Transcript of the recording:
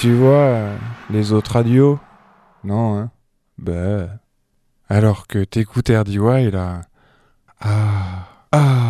tu vois, les autres radios? Non, hein? Bah. Alors que t'écoutes RDY, là. Ah. Ah.